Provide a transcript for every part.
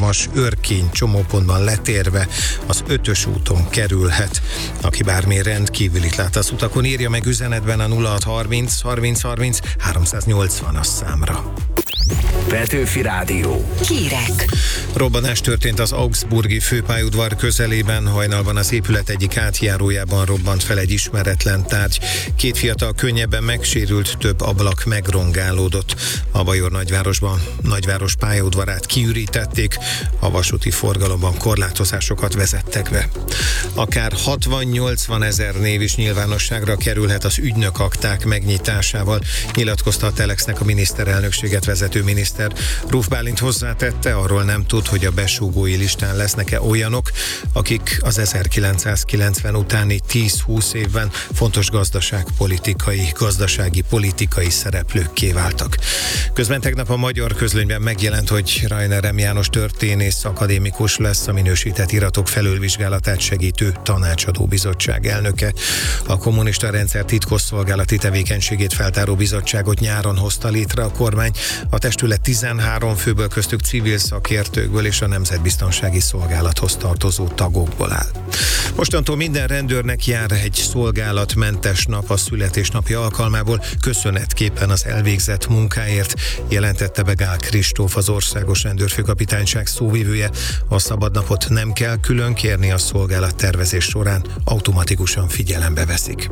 3-as Örkény csomópontban letérve az 5-ös úton kerülhet. Aki bármi rendkívülit lát az utakon, írja meg üzenetben a 0630 30 30 380-as számra. Petőfi Rádió. Hírek. Robbanás történt az augsburgi főpályaudvar közelében, hajnalban az épület egyik átjárójában robbant fel egy ismeretlen tárgy. 2 fiatal könnyebben megsérült, több ablak megrongálódott. A Bajor nagyváros pályaudvarát kiürítették, a vasúti forgalomban korlátozásokat vezettek be. Akár 60-80 ezer név is nyilvánosságra kerülhet az ügynökakták megnyitásával, nyilatkozta a Telexnek a miniszterelnökséget vezető miniszter. Ruf Bálint hozzátette, arról nem tud, hogy a besúgói listán lesznek-e olyanok, akik az 1990 utáni 10-20 évben fontos gazdasági politikai szereplőkké váltak. Közben tegnap a Magyar Közlönyben megjelent, hogy Rainer M. János történész akadémikus lesz a minősített iratok felülvizsgálatát segítő tanácsadó bizottság elnöke. A kommunista rendszer titkosszolgálati tevékenységét feltáró bizottságot nyáron hozta létre a kormány. A testület 13 főből, köztük civil szakértőkből és a Nemzetbiztonsági Szolgálathoz tartozó tagokból áll. Mostantól minden rendőrnek jár egy szolgálatmentes nap a születésnapja alkalmából, köszönetképpen az elvégzett munkáért, jelentette be Gál Kristóf, az Országos Rendőrfőkapitányság szóvivője. A szabadnapot nem kell külön kérni, a szolgálattervezés során automatikusan figyelembe veszik.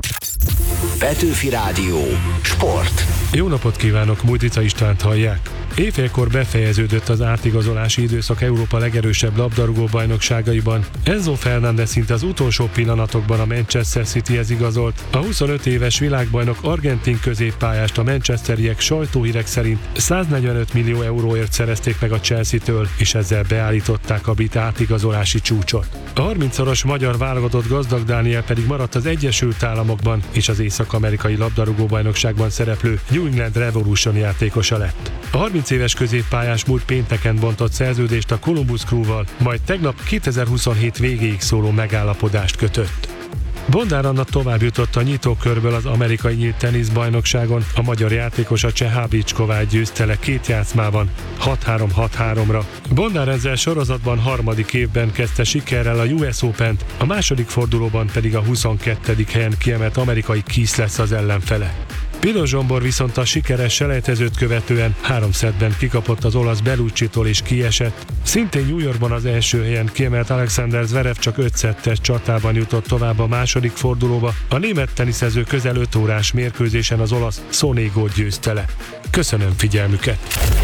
Petőfi Rádió. Sport. Jó napot kívánok, Mújdica Istvánt hallják. Éjfélkor befejeződött az átigazolási időszak Európa legerősebb labdarúgó bajnokságaiban. Enzo Fernández szinte az utolsó pillanatokban a Manchester Cityhez igazolt. A 25 éves világbajnok argentin középpályást a manchesteriek sajtóhírek szerint 145 millió euróért szerezték meg a Chelsea-től, és ezzel beállították a brit átigazolási csúcsot. A 30-szoros magyar válogatott Gazdag Dániel pedig maradt az Egyesült Államokban, és az észak-amerikai labdarúgó bajnokságban szereplő New England Revolution játékosa lett. A 30 éves középpályás múlt pénteken bontott szerződést a Columbus Crew-val, majd tegnap 2027 végéig szóló megállapodást kötött. Bondár Anna tovább jutott a nyitókörből az amerikai nyílt teniszbajnokságon, a magyar játékos a cseh Habickovát győzte le 2 játszmában, 6-3-6-3-ra. Bondár ezzel sorozatban harmadik évben kezdte sikerrel a US Opent, a második fordulóban pedig a 22. helyen kiemelt amerikai Keys lesz az ellenfele. Piros Zsombor viszont a sikeres selejtezőt követően 3 szettben kikapott az olasz Bellucci-tól és kiesett. Szintén New Yorkban az első helyen kiemelt Alexander Zverev csak 5 szettes csatában jutott tovább a második fordulóba. A német teniszező közel 5 órás mérkőzésen az olasz Sonégót győzte le. Köszönöm figyelmüket!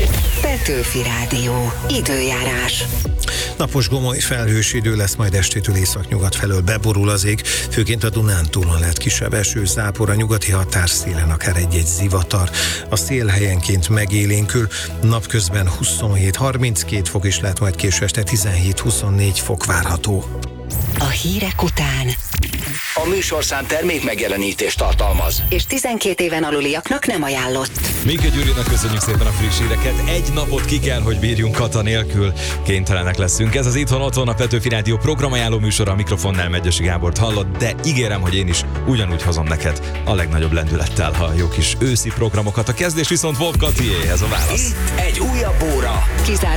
Petőfi Rádió. Időjárás. Napos, gomoly, felhős idő lesz, majd estétől északnyugat felől beborul az ég, főként a Dunántúlon lehet kisebb eső, zápor, a nyugati határszélen akár egy-egy zivatar. A szél helyenként megélénkül, napközben 27-32 fok is lehet, majd késő este 17-24 fok várható. A hírek után A műsorszám termék megjelenítést tartalmaz. és 12 éven aluliaknak nem ajánlott. Mike Gyurinak köszönjük szépen a friss híreket. Egy napot ki kell, hogy bírjunk Kata nélkül. Kénytelenek leszünk. Ez az Itthon Otthon, a Petőfi Rádió programajánló műsora, a mikrofonnál Megyesi Gábort hallott, de ígérem, hogy én is ugyanúgy hozom neked a legnagyobb lendülettel a jó kis őszi programokat. A kezdés viszont Wolf Katié, ez a válasz. Itt egy újabb óra. Kizárólag